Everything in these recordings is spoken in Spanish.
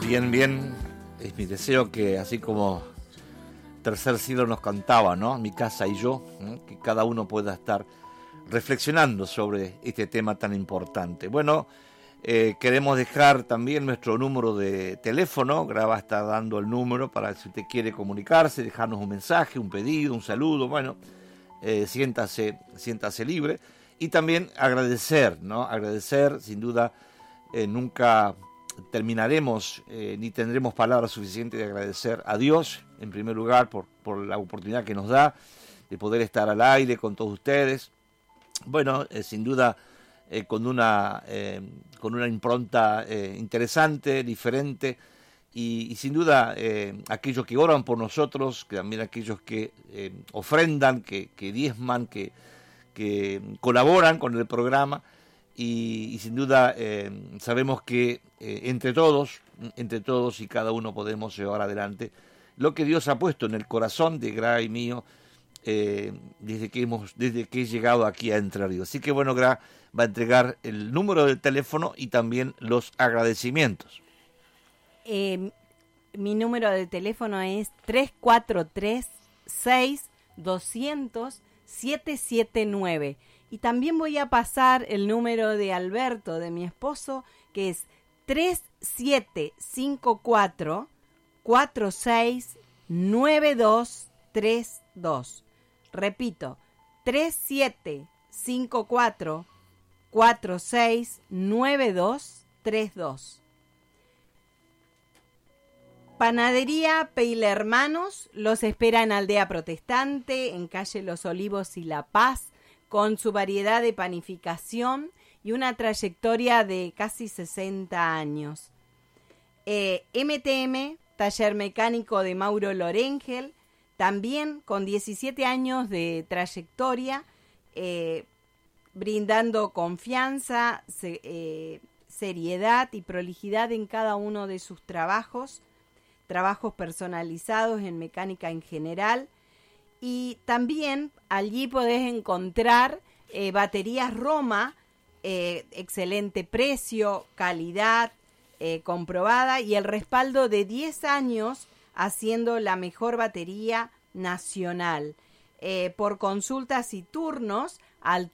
Bien, bien. Es mi deseo que, así como Tercer Cielo nos cantaba, ¿no? Mi casa y yo, que cada uno pueda estar reflexionando sobre este tema tan importante. Bueno, queremos dejar también nuestro número de teléfono. Graba está dando el número para si usted quiere comunicarse, dejarnos un mensaje, un pedido, un saludo. Bueno, siéntase libre. Y también agradecer, ¿no? Agradecer, sin duda, nunca terminaremos ni tendremos palabras suficientes de agradecer a Dios, en primer lugar, por la oportunidad que nos da de poder estar al aire con todos ustedes. Bueno, sin duda, con una impronta interesante, diferente, y sin duda aquellos que oran por nosotros, que también aquellos que ofrendan, que diezman, que colaboran con el programa, y sin duda sabemos que entre todos y cada uno podemos llevar adelante lo que Dios ha puesto en el corazón de Gra y mío desde que he llegado aquí a Entre Ríos. Así que bueno, Gra va a entregar el número de teléfono y también los agradecimientos. Mi número de teléfono es 343-6200-779. Y también voy a pasar el número de Alberto, de mi esposo, que es 3754-469232. Repito, 3754-469232. Panadería Peile Hermanos los espera en Aldea Protestante, en calle Los Olivos y La Paz, con su variedad de panificación y una trayectoria de casi 60 años. MTM, taller mecánico de Mauro Lorengel, también con 17 años de trayectoria, brindando confianza, seriedad y prolijidad en cada uno de sus trabajos personalizados en mecánica en general. Y también allí podés encontrar baterías Roma, excelente precio, calidad comprobada y el respaldo de 10 años haciendo la mejor batería nacional. Por consultas y turnos al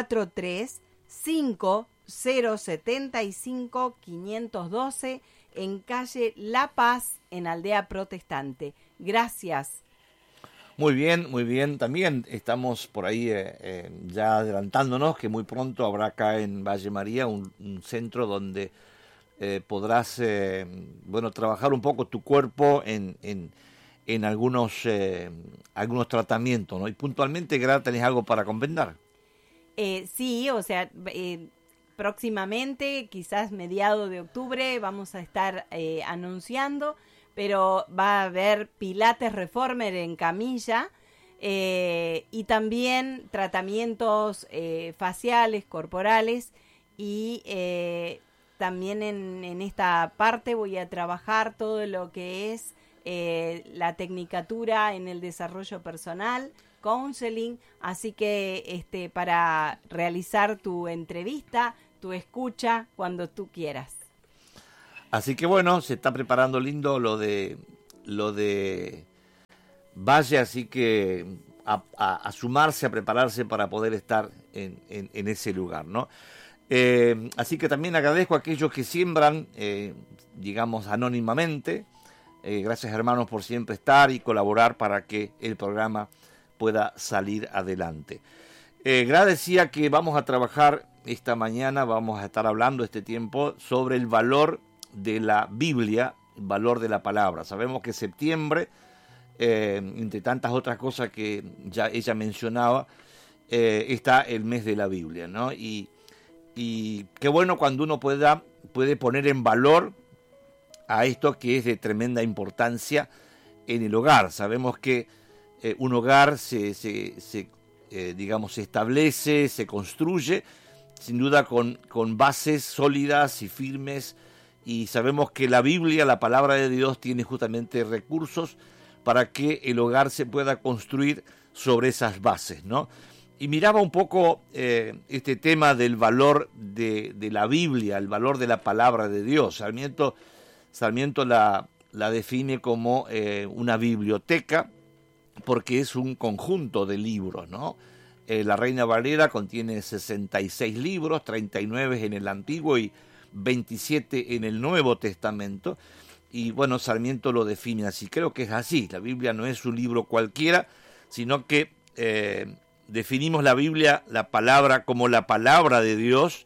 343-5075-512 en calle La Paz, en Aldea Protestante. Gracias. Muy bien, muy bien. También estamos por ahí ya adelantándonos que muy pronto habrá acá en Valle María un centro donde podrás trabajar un poco tu cuerpo en algunos tratamientos, ¿no? Y puntualmente, Gra, ¿tenés algo para comentar? Sí, o sea, próximamente, quizás mediados de octubre, vamos a estar anunciando, pero va a haber Pilates Reformer en camilla y también tratamientos faciales, corporales, y también en esta parte voy a trabajar todo lo que es la tecnicatura en el desarrollo personal, counseling, así que para realizar tu entrevista, tu escucha cuando tú quieras. Así que bueno, se está preparando lindo lo de Valle, así que a sumarse, a prepararse para poder estar en ese lugar, ¿no? Así que también agradezco a aquellos que siembran, digamos, anónimamente. Gracias, hermanos, por siempre estar y colaborar para que el programa pueda salir adelante. Gra decía que vamos a trabajar esta mañana, vamos a estar hablando este tiempo sobre el valor de la Biblia, el valor de la palabra. Sabemos que septiembre, entre tantas otras cosas que ya ella mencionaba, está el mes de la Biblia, ¿no? Y qué bueno cuando uno puede poner en valor a esto que es de tremenda importancia en el hogar. Sabemos que un hogar se establece, se construye, sin duda con bases sólidas y firmes, y sabemos que la Biblia, la palabra de Dios, tiene justamente recursos para que el hogar se pueda construir sobre esas bases, ¿no? Y miraba un poco este tema del valor de la Biblia, el valor de la palabra de Dios. Sarmiento Sarmiento la define como una biblioteca, porque es un conjunto de libros, ¿no? La Reina Valera contiene 66 libros, 39 en el Antiguo y 27 en el Nuevo Testamento. Y bueno, Sarmiento lo define así. Creo que es así. La Biblia no es un libro cualquiera, sino que definimos la Biblia, la palabra, como la palabra de Dios,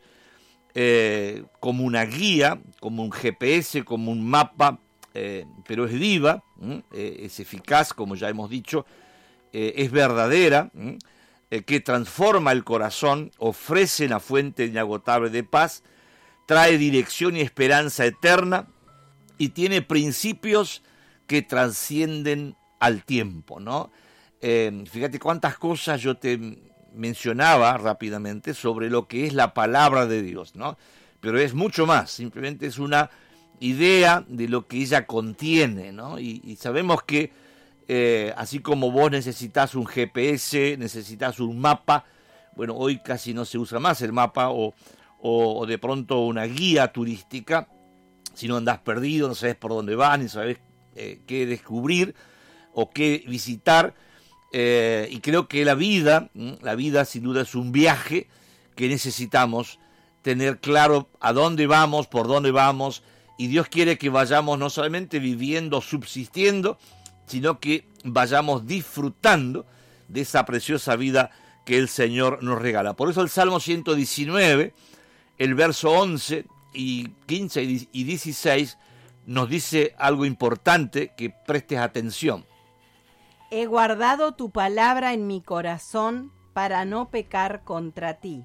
como una guía, como un GPS, como un mapa, pero es viva, es eficaz, como ya hemos dicho, es verdadera, que transforma el corazón, ofrece una fuente inagotable de paz, trae dirección y esperanza eterna y tiene principios que trascienden al tiempo, ¿no? Fíjate cuántas cosas yo te mencionaba rápidamente sobre lo que es la palabra de Dios, ¿no? Pero es mucho más, simplemente es una idea de lo que ella contiene, ¿no? Y sabemos que así como vos necesitas un GPS, necesitas un mapa, bueno, hoy casi no se usa más el mapa o de pronto una guía turística, si no andás perdido, no sabes por dónde vas, ni sabes qué descubrir o qué visitar, y creo que la vida sin duda es un viaje que necesitamos tener claro a dónde vamos, por dónde vamos, y Dios quiere que vayamos no solamente viviendo, subsistiendo, sino que vayamos disfrutando de esa preciosa vida que el Señor nos regala. Por eso el Salmo 119, el verso 11 y 15 y 16 nos dice algo importante, que prestes atención. He guardado tu palabra en mi corazón para no pecar contra ti.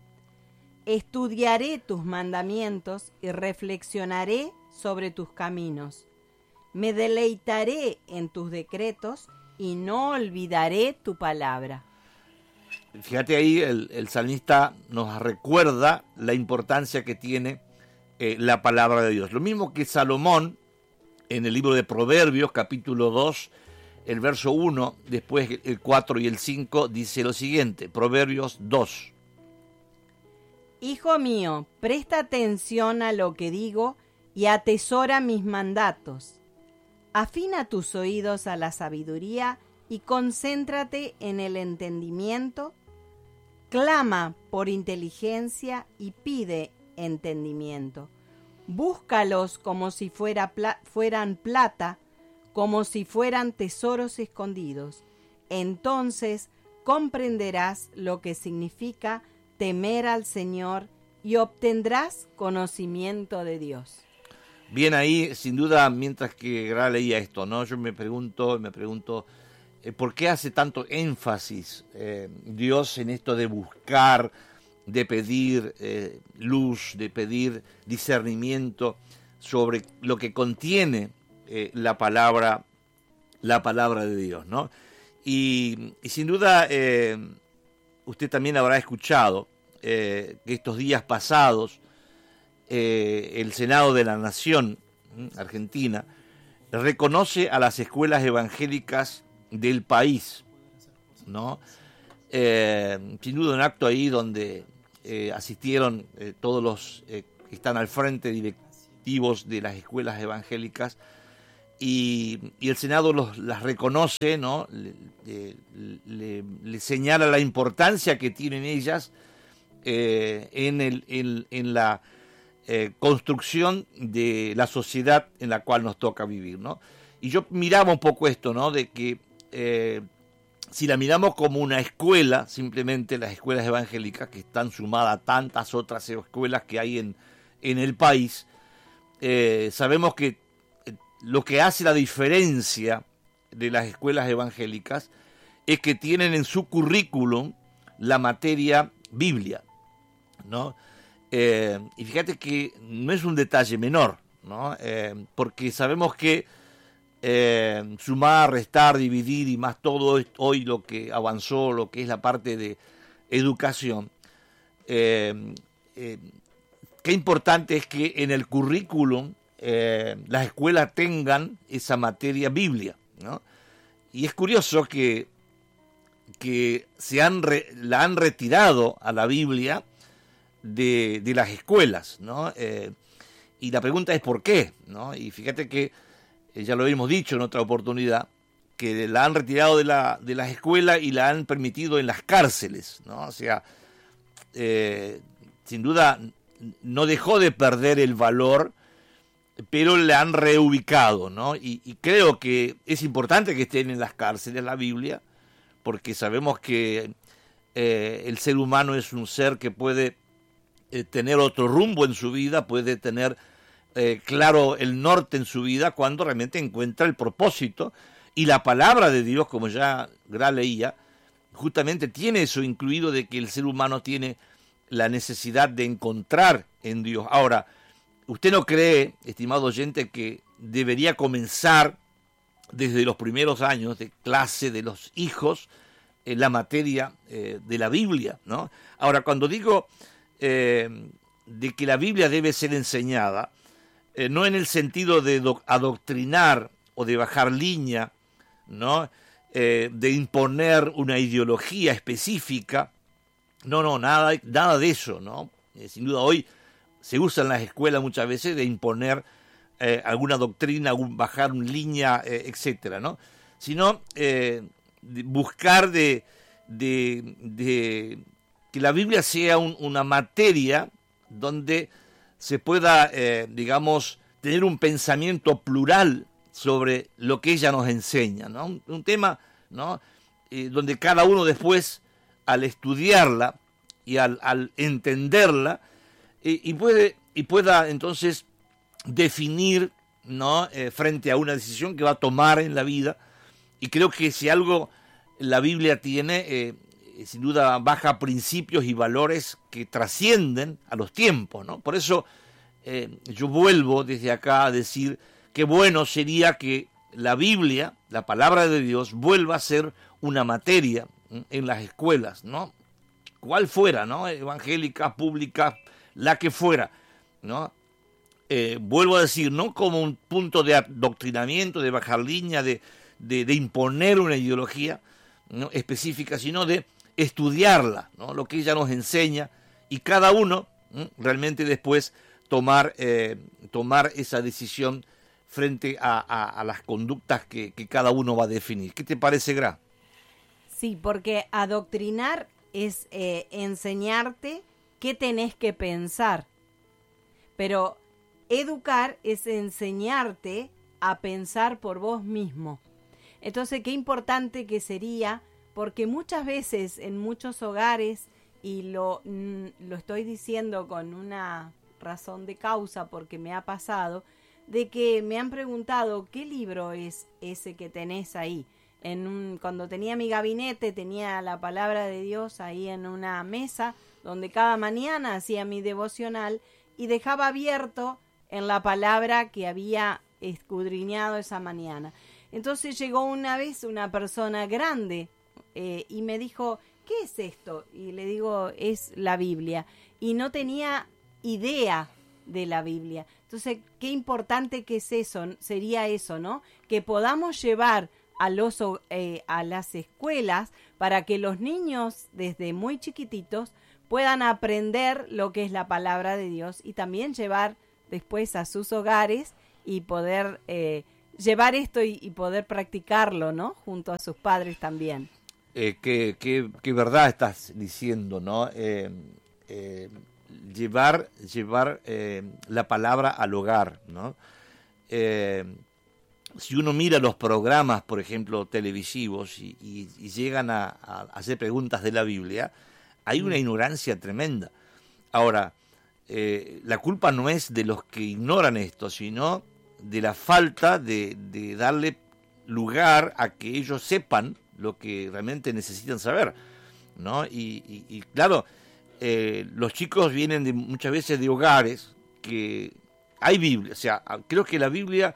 Estudiaré tus mandamientos y reflexionaré sobre tus caminos. Me deleitaré en tus decretos y no olvidaré tu palabra. Fíjate ahí, el salmista nos recuerda la importancia que tiene la palabra de Dios. Lo mismo que Salomón, en el libro de Proverbios, capítulo 2, el verso 1, después el 4 y el 5, dice lo siguiente, Proverbios 2. Hijo mío, presta atención a lo que digo y atesora mis mandatos. Afina tus oídos a la sabiduría y concéntrate en el entendimiento. Clama por inteligencia y pide entendimiento. Búscalos como si fueran plata, como si fueran tesoros escondidos. Entonces comprenderás lo que significa temer al Señor y obtendrás conocimiento de Dios. Bien, ahí, sin duda, mientras que Gra leía esto, ¿no? Yo me pregunto, ¿por qué hace tanto énfasis Dios en esto de buscar, de pedir luz, de pedir discernimiento sobre lo que contiene la palabra de Dios, ¿no? Y sin duda, usted también habrá escuchado que estos días pasados, el Senado de la Nación Argentina reconoce a las escuelas evangélicas del país, ¿no? Sin duda un acto ahí donde asistieron todos los que están al frente directivos de las escuelas evangélicas y el Senado las reconoce, ¿no? Le señala la importancia que tienen ellas en la construcción de la sociedad en la cual nos toca vivir, ¿no? Y yo miraba un poco esto, ¿no? De que si la miramos como una escuela, simplemente las escuelas evangélicas, que están sumadas a tantas otras escuelas que hay en el país, sabemos que lo que hace la diferencia de las escuelas evangélicas es que tienen en su currículum la materia Biblia, ¿no? Y fíjate que no es un detalle menor, ¿no? Porque sabemos que sumar, restar, dividir y más todo hoy lo que avanzó, lo que es la parte de educación, qué importante es que en el currículum las escuelas tengan esa materia Biblia, ¿no? Y es curioso que la han retirado a la Biblia de las escuelas, ¿no? Y la pregunta es ¿por qué? ¿No? Y fíjate que, ya lo hemos dicho en otra oportunidad, que la han retirado de las escuelas y la han permitido en las cárceles, ¿no? O sea, sin duda no dejó de perder el valor, pero le han reubicado, ¿no? Y creo que es importante que estén en las cárceles la Biblia, porque sabemos que el ser humano es un ser que puede tener otro rumbo en su vida, puede tener claro el norte en su vida cuando realmente encuentra el propósito, y la palabra de Dios, como ya Gra leía, justamente tiene eso incluido, de que el ser humano tiene la necesidad de encontrar en Dios. Ahora, ¿usted no cree, estimado oyente, que debería comenzar desde los primeros años de clase de los hijos en la materia de la Biblia, ¿no? Ahora, cuando digo de que la Biblia debe ser enseñada, no en el sentido de adoctrinar o de bajar línea, ¿no? De imponer una ideología específica, no, nada de eso, ¿no? Sin duda hoy se usa en las escuelas muchas veces de imponer alguna doctrina, bajar una línea, etcétera, ¿no? Sino de buscar de que la Biblia sea una materia donde se pueda, digamos, tener un pensamiento plural sobre lo que ella nos enseña, ¿no? Un tema, ¿no? Donde cada uno después, al estudiarla y al entenderla, y pueda entonces definir, ¿no? Frente a una decisión que va a tomar en la vida. Y creo que si algo la Biblia tiene, sin duda baja principios y valores que trascienden a los tiempos, ¿no? Por eso yo vuelvo desde acá a decir que bueno sería que la Biblia, la palabra de Dios, vuelva a ser una materia en las escuelas, ¿no? Cual fuera, ¿no? Evangélica, pública, la que fuera, ¿no? Vuelvo a decir, no como un punto de adoctrinamiento, de bajar línea, de imponer una ideología, ¿no? Específica, sino de estudiarla, ¿no? Lo que ella nos enseña, y cada uno realmente después tomar esa decisión frente a las conductas que cada uno va a definir. ¿Qué te parece, Gra? Sí, porque adoctrinar es enseñarte qué tenés que pensar, pero educar es enseñarte a pensar por vos mismo. Entonces, qué importante que sería, porque muchas veces en muchos hogares, y lo estoy diciendo con una razón de causa porque me ha pasado, de que me han preguntado ¿qué libro es ese que tenés ahí? Cuando tenía mi gabinete tenía la palabra de Dios ahí en una mesa donde cada mañana hacía mi devocional y dejaba abierto en la palabra que había escudriñado esa mañana. Entonces llegó una vez una persona grande y me dijo, ¿qué es esto? Y le digo, es la Biblia. Y no tenía idea de la Biblia. Entonces, qué importante que es eso, sería eso, ¿no? Que podamos llevar a las escuelas para que los niños desde muy chiquititos puedan aprender lo que es la palabra de Dios y también llevar después a sus hogares y poder llevar esto y poder practicarlo, ¿no? Junto a sus padres también. Qué verdad estás diciendo, ¿no? Llevar la palabra al hogar, ¿no? Si uno mira los programas, por ejemplo, televisivos y llegan a hacer preguntas de la Biblia, hay una ignorancia tremenda. Ahora, la culpa no es de los que ignoran esto, sino de la falta de darle lugar a que ellos sepan lo que realmente necesitan saber, ¿no? Y claro, los chicos vienen muchas veces de hogares que hay Biblia, o sea, creo que la Biblia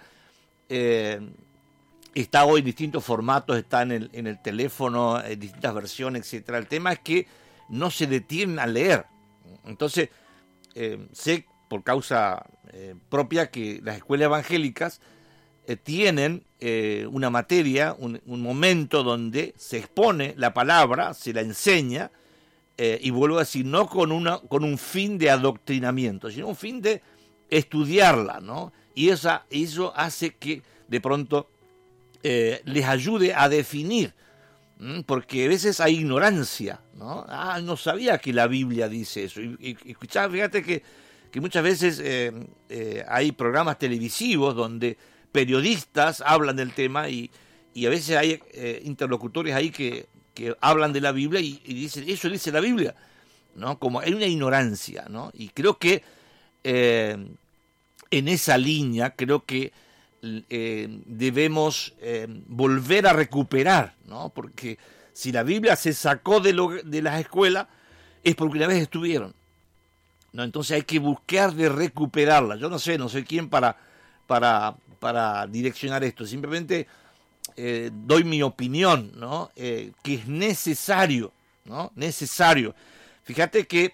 está hoy en distintos formatos, está en el teléfono, en distintas versiones, etcétera. El tema es que no se detienen a leer. Entonces, sé por causa propia que las escuelas evangélicas tienen una materia, un momento donde se expone la palabra, se la enseña, y vuelvo a decir, no con un fin de adoctrinamiento, sino un fin de estudiarla, ¿no? Y eso hace que de pronto les ayude a definir, porque a veces hay ignorancia, ¿no? No sabía que la Biblia dice eso. Y escuchá, fíjate que muchas veces hay programas televisivos donde periodistas hablan del tema y a veces hay interlocutores ahí que hablan de la Biblia y dicen, eso dice la Biblia, ¿no? Como hay una ignorancia, ¿no? Y creo que en esa línea, creo que debemos volver a recuperar, ¿no? Porque si la Biblia se sacó de las escuelas es porque una vez estuvieron, ¿no? Entonces hay que buscar de recuperarla. Yo no sé quién para direccionar esto. Simplemente doy mi opinión, ¿no? Que es necesario, ¿no? Necesario. Fíjate que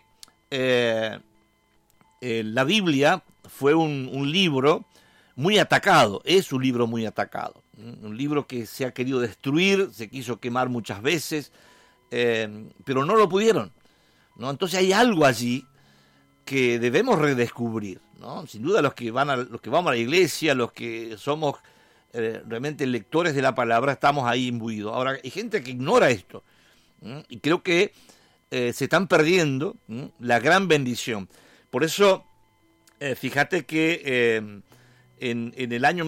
la Biblia fue un libro muy atacado, es un libro muy atacado, un libro que se ha querido destruir, se quiso quemar muchas veces, pero no lo pudieron, ¿no? Entonces hay algo allí que debemos redescubrir, ¿no? Sin duda los que vamos a la iglesia, los que somos realmente lectores de la palabra, estamos ahí imbuidos. Ahora, hay gente que ignora esto, y creo que se están perdiendo la gran bendición. Por eso, fíjate que en el año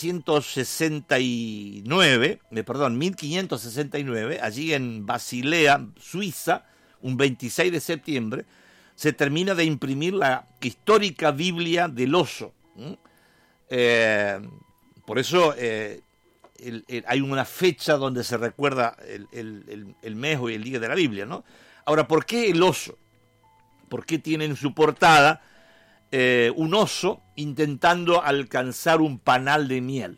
1569, allí en Basilea, Suiza, un 26 de septiembre, se termina de imprimir la histórica Biblia del oso. Por eso hay una fecha donde se recuerda el mes y el día de la Biblia, ¿no? Ahora, ¿por qué el oso? ¿Por qué tiene en su portada un oso intentando alcanzar un panal de miel?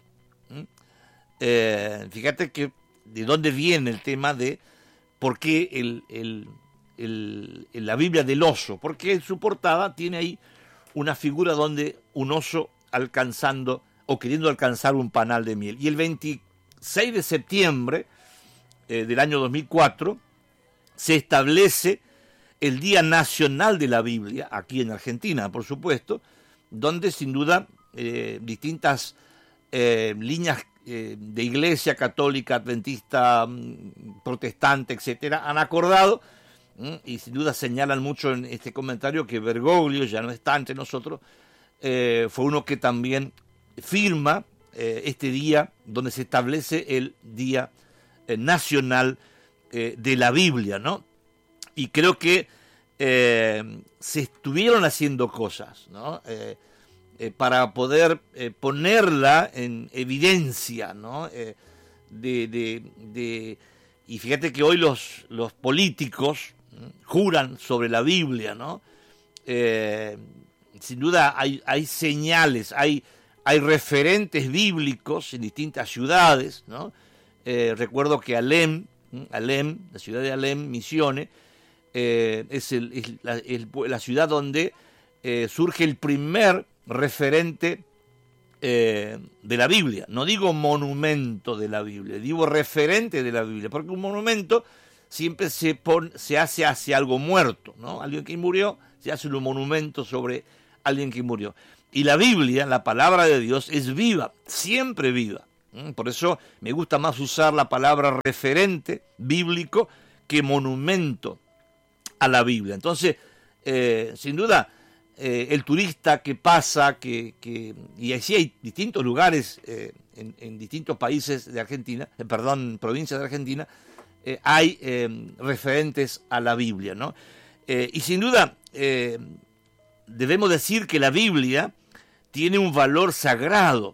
Fíjate que de dónde viene el tema de por qué la Biblia del oso, porque en su portada tiene ahí una figura donde un oso alcanzando o queriendo alcanzar un panal de miel. Y el 26 de septiembre del año 2004 se establece el Día Nacional de la Biblia, aquí en Argentina, por supuesto, donde sin duda distintas líneas de iglesia católica, adventista, protestante, etcétera, han acordado, y sin duda señalan mucho en este comentario que Bergoglio ya no está entre nosotros, fue uno que también firma este día donde se establece el Día Nacional de la Biblia, ¿no? Y creo que se estuvieron haciendo cosas, ¿no? Para poder ponerla en evidencia, ¿no? Y fíjate que hoy los políticos juran sobre la Biblia, ¿no? Sin duda hay señales, hay referentes bíblicos en distintas ciudades, ¿no? Recuerdo que Alem, la ciudad de Alem, Misiones, es la ciudad donde surge el primer referente de la Biblia. No digo monumento de la Biblia, digo referente de la Biblia, porque un monumento siempre se hace hacia algo muerto, ¿no? Alguien que murió, se hace un monumento sobre alguien que murió. Y la Biblia, la palabra de Dios, es viva, siempre viva. Por eso me gusta más usar la palabra referente bíblico que monumento a la Biblia. Entonces, sin duda, el turista que pasa, y así hay distintos lugares en distintos países de Argentina, provincias de Argentina, hay referentes a la Biblia, ¿no? Y sin duda, debemos decir que la Biblia tiene un valor sagrado,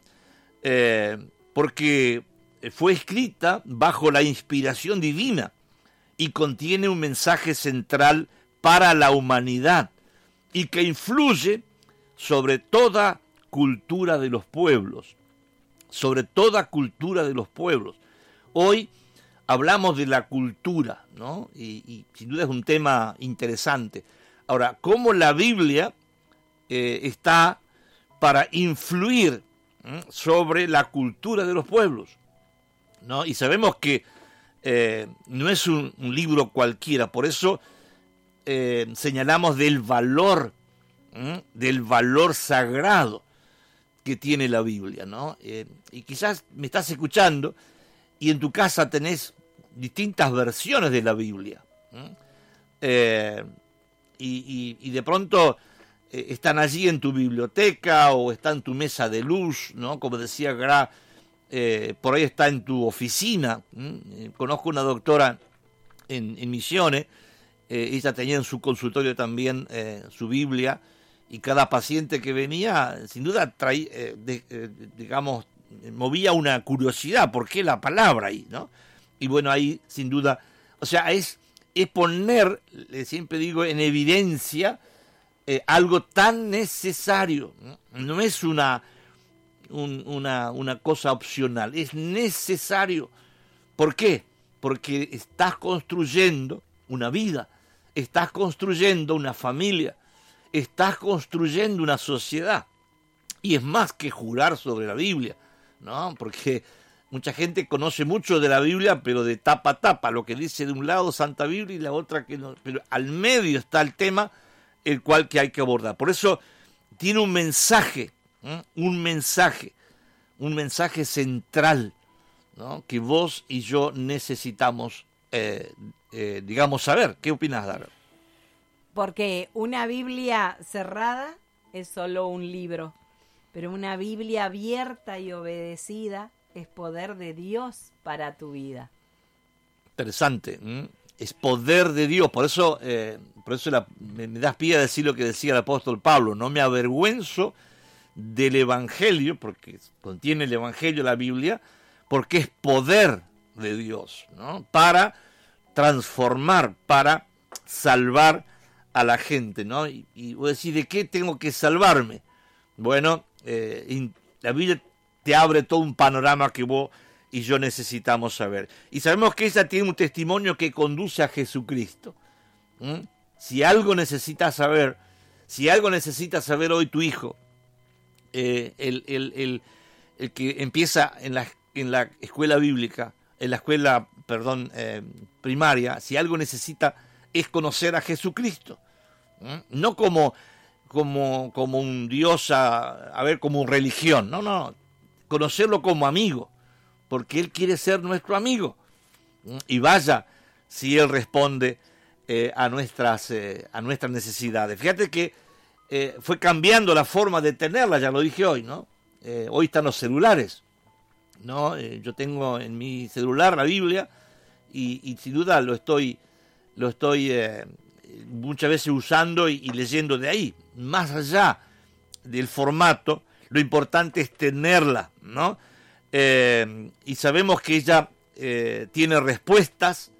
porque fue escrita bajo la inspiración divina y contiene un mensaje central para la humanidad y que influye sobre toda cultura de los pueblos, sobre toda cultura de los pueblos. Hoy hablamos de la cultura, ¿no? Y sin duda es un tema interesante. Ahora, ¿cómo la Biblia está para influir sobre la cultura de los pueblos, ¿no? Y sabemos que no es un libro cualquiera, por eso señalamos del valor del valor sagrado que tiene la Biblia, ¿no? Y quizás me estás escuchando y en tu casa tenés distintas versiones de la Biblia. Y de pronto están allí en tu biblioteca o está en tu mesa de luz, ¿no? Como decía Gra, por ahí está en tu oficina. Conozco una doctora en Misiones, ella tenía en su consultorio también su Biblia, y cada paciente que venía, sin duda, digamos, movía una curiosidad, ¿por qué la palabra ahí, no? Y bueno, ahí, sin duda, o sea, es poner, siempre digo, en evidencia algo tan necesario, no es una cosa opcional, es necesario. ¿Por qué? Porque estás construyendo una vida, estás construyendo una familia, estás construyendo una sociedad. Y es más que jurar sobre la Biblia, ¿no? Porque mucha gente conoce mucho de la Biblia, pero de tapa a tapa, lo que dice de un lado Santa Biblia y la otra que no. Pero al medio está el tema, el cual que hay que abordar. Por eso tiene un mensaje central, ¿no? Que vos y yo necesitamos, digamos, saber. ¿Qué opinas, Dara? Porque una Biblia cerrada es solo un libro, pero una Biblia abierta y obedecida es poder de Dios para tu vida. Interesante, es poder de Dios. Por eso me das pie a decir lo que decía el apóstol Pablo: no me avergüenzo del Evangelio, porque contiene el Evangelio la Biblia, porque es poder de Dios, ¿no? Para transformar, para salvar a la gente, ¿no? Y voy a decir, ¿de qué tengo que salvarme? Bueno, la Biblia te abre todo un panorama que vos y yo necesitamos saber. Y sabemos que ella tiene un testimonio que conduce a Jesucristo. Si algo necesitas saber hoy tu hijo, el que empieza en la escuela bíblica, en la escuela, primaria, si algo necesita es conocer a Jesucristo, no como un Dios, como religión, no, conocerlo como amigo, porque Él quiere ser nuestro amigo, y vaya si Él responde a nuestras necesidades. Fíjate que fue cambiando la forma de tenerla, ya lo dije hoy, ¿no? Hoy están los celulares, ¿no? Yo tengo en mi celular la Biblia y sin duda lo estoy muchas veces usando y leyendo de ahí. Más allá del formato, lo importante es tenerla, ¿no? Y sabemos que ella tiene respuestas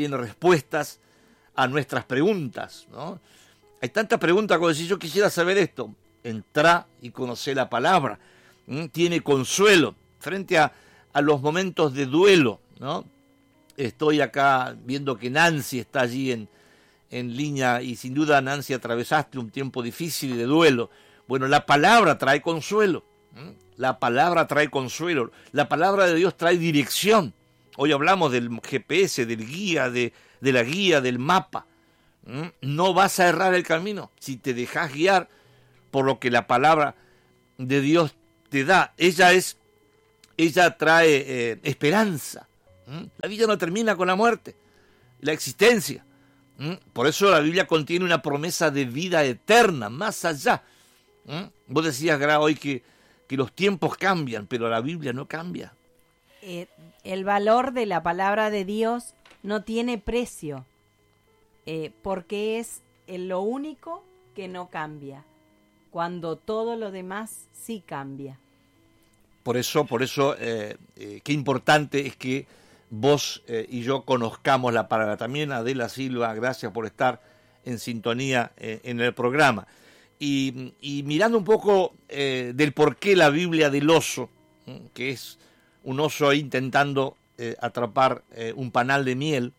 a nuestras preguntas, ¿no? Hay tantas preguntas como si yo quisiera saber esto. Entrá y conocé la palabra. Tiene consuelo frente a los momentos de duelo, ¿no? Estoy acá viendo que Nancy está allí en línea, y sin duda, Nancy, atravesaste un tiempo difícil de duelo. Bueno, la palabra trae consuelo. La palabra trae consuelo. La palabra de Dios trae dirección. Hoy hablamos del GPS, del guía, de la guía, del mapa. No vas a errar el camino si te dejas guiar por lo que la palabra de Dios te da. Ella trae esperanza. La vida no termina con la muerte, la existencia. Por eso la Biblia contiene una promesa de vida eterna, más allá. Vos decías, Gra, hoy que los tiempos cambian, pero la Biblia no cambia. El valor de la palabra de Dios no tiene precio, porque es lo único que no cambia, cuando todo lo demás sí cambia. Por eso, qué importante es que vos y yo conozcamos la palabra. También Adela Silva, gracias por estar en sintonía en el programa. Y mirando un poco del por qué la Biblia del oso, que es un oso ahí intentando atrapar un panal de miel,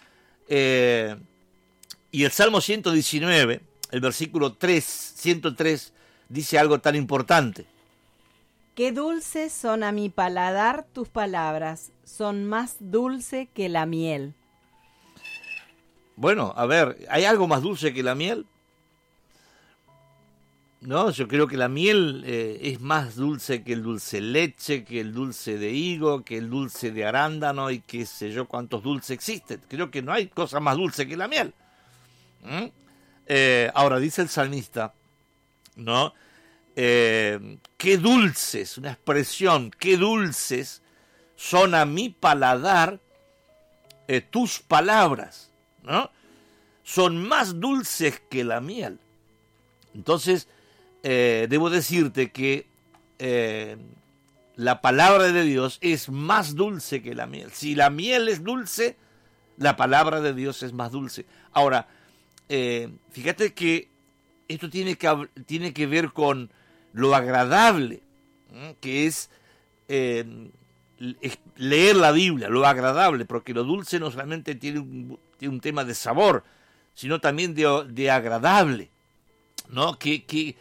y el Salmo 119, el versículo 103, dice algo tan importante. Qué dulces son a mi paladar tus palabras, son más dulce que la miel. Bueno, a ver, ¿hay algo más dulce que la miel? ¿no? Yo creo que la miel es más dulce que el dulce leche, que el dulce de higo, que el dulce de arándano y qué sé yo cuántos dulces existen. Creo que no hay cosa más dulce que la miel. Ahora dice el salmista, ¿no? Qué dulces, una expresión, qué dulces son a mi paladar tus palabras, ¿no? Son más dulces que la miel. Entonces, debo decirte que la palabra de Dios es más dulce que la miel. Si la miel es dulce, la palabra de Dios es más dulce. Ahora, fíjate que esto tiene que ver con lo agradable, que es leer la Biblia, lo agradable, porque lo dulce no solamente tiene un tema de sabor, sino también de agradable, ¿no? Qué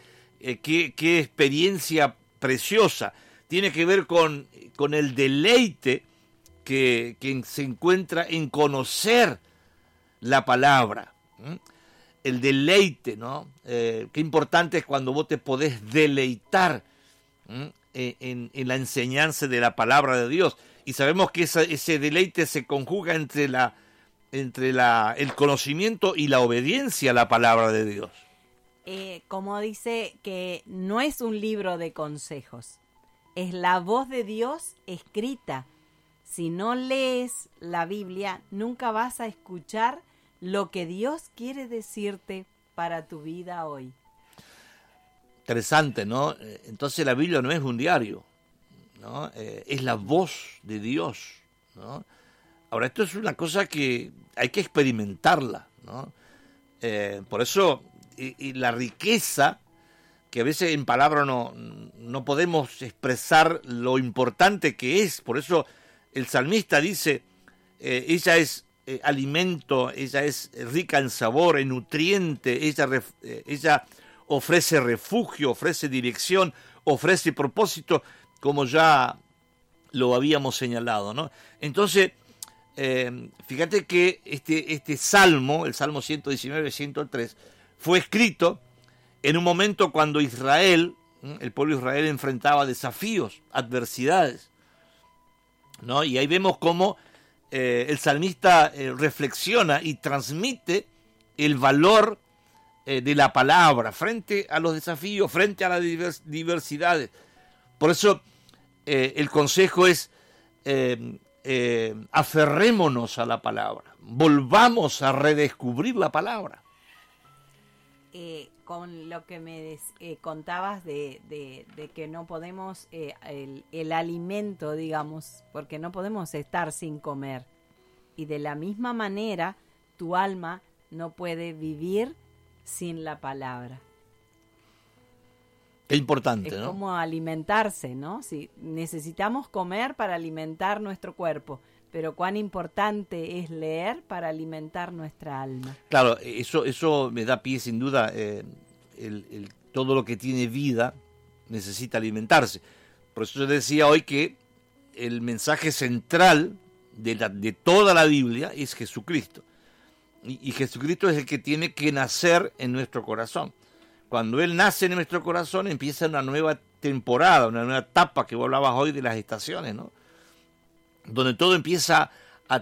experiencia preciosa. Tiene que ver con el deleite que se encuentra en conocer la palabra. El deleite, ¿no? Qué importante es cuando vos te podés deleitar en la enseñanza de la palabra de Dios. Y sabemos que ese deleite se conjuga entre el conocimiento y la obediencia a la palabra de Dios. Como dice que no es un libro de consejos, es la voz de Dios escrita. Si no lees la Biblia, nunca vas a escuchar lo que Dios quiere decirte para tu vida hoy. Interesante, ¿no? Entonces la Biblia no es un diario, ¿no? Es la voz de Dios, ¿no? Ahora, esto es una cosa que hay que experimentarla, ¿no? Por eso, y la riqueza, que a veces en palabras no podemos expresar lo importante que es. Por eso el salmista dice, ella es alimento, ella es rica en sabor, en nutriente, ella ofrece refugio, ofrece dirección, ofrece propósito, como ya lo habíamos señalado, ¿no? Entonces, fíjate que este salmo, el Salmo 119, 103, fue escrito en un momento cuando Israel, el pueblo de Israel enfrentaba desafíos, adversidades, ¿no? Y ahí vemos cómo el salmista reflexiona y transmite el valor de la palabra frente a los desafíos, frente a las diversidades. Por eso el consejo es aferrémonos a la palabra, volvamos a redescubrir la palabra. Con lo que me contabas de que no podemos, el alimento, digamos, porque no podemos estar sin comer. Y de la misma manera, tu alma no puede vivir sin la palabra. Qué importante, ¿no? Es como alimentarse, ¿no? Si necesitamos comer para alimentar nuestro cuerpo, pero cuán importante es leer para alimentar nuestra alma. Claro, eso me da pie sin duda. Todo lo que tiene vida necesita alimentarse. Por eso yo decía hoy que el mensaje central de toda la Biblia es Jesucristo. Y Jesucristo es el que tiene que nacer en nuestro corazón. Cuando Él nace en nuestro corazón empieza una nueva temporada, una nueva etapa, que vos hablabas hoy de las estaciones, ¿no? Donde todo empieza